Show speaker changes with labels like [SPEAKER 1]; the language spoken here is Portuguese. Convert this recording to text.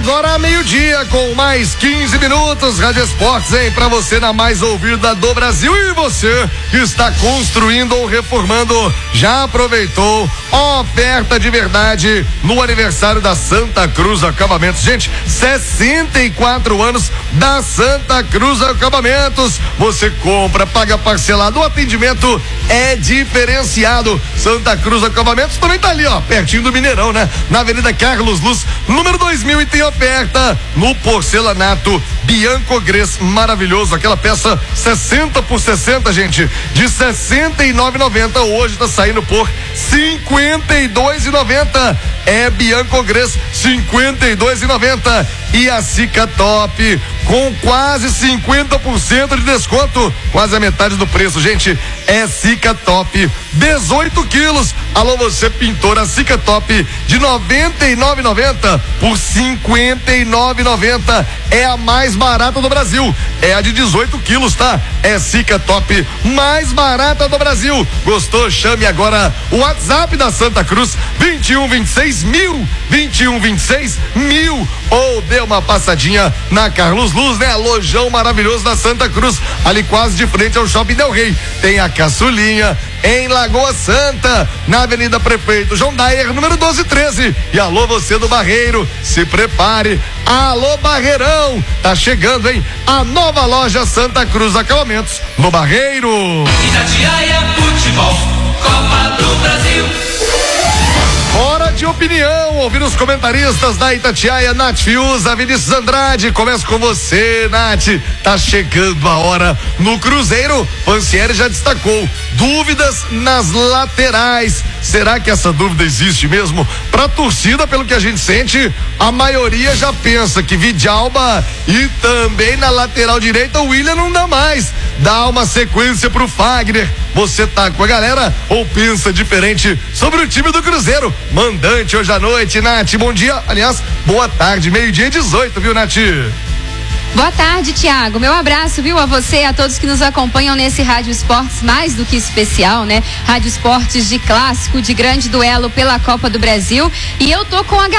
[SPEAKER 1] Agora meio-dia com mais 15 minutos, Rádio Esportes, hein? Pra você na mais ouvida do Brasil. E você que está construindo ou reformando, já aproveitou oferta de verdade no aniversário da Santa Cruz Acabamentos. Gente, 64 anos da Santa Cruz Acabamentos. Você compra, paga parcelado, o atendimento é diferenciado. Santa Cruz Acabamentos também tá ali, ó, pertinho do Mineirão, né? Na Avenida Carlos Luz, número 2000, e tem oferta no porcelanato Bianco Gres, maravilhoso, aquela peça 60 por 60, gente, de R$ 69,90, hoje tá saindo por R$ 52,90. É Bianco Gres, R$ 52,90. E a Sica Top com quase 50% de desconto, quase a metade do preço, gente. É Sica Top, 18 quilos. Alô, você pintora, Sica Top de R$ 99,90 por R$ 59,90. É a mais barata do Brasil. É a de 18 quilos, tá? É Sica Top, mais barata do Brasil. Gostou? Chame agora o WhatsApp da Santa Cruz, 2126.000, 2126.000, ou dê uma passadinha na Carlos Luz, né? Lojão maravilhoso da Santa Cruz, ali quase de frente ao Shopping Del Rey. Tem a caçulinha em Lagoa Santa, na Avenida Prefeito João Daer, número 1213. E alô, você do Barreiro, se prepare. Alô, Barreirão, tá chegando, hein? A nova loja Santa Cruz Acabamentos no Barreiro.
[SPEAKER 2] Itatiaia Futebol, Copa do Brasil.
[SPEAKER 1] Hora de opinião, ouvir os comentaristas da Itatiaia, Nath Fiuza, Vinícius Andrade. Começo com você, Nath. Tá chegando a hora no Cruzeiro. Pansieri já destacou dúvidas nas laterais. Será que essa dúvida existe mesmo? Pra torcida, pelo que a gente sente, a maioria já pensa que Vidalba e também na lateral direita o William não dá mais. Dá uma sequência pro Fagner. Você tá com a galera ou pensa diferente sobre o time do Cruzeiro? Mandante hoje à noite, Nath. Bom dia, aliás, boa tarde, 12:18, viu, Nath?
[SPEAKER 3] Boa tarde, Thiago. Meu abraço, viu, a você e a todos que nos acompanham nesse Rádio Esportes mais do que especial, né? Rádio Esportes de clássico, de grande duelo pela Copa do Brasil. E eu tô com a